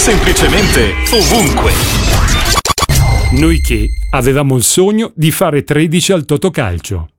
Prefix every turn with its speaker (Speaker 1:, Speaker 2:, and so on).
Speaker 1: semplicemente ovunque.
Speaker 2: Noi che avevamo il sogno di fare 13 al Totocalcio.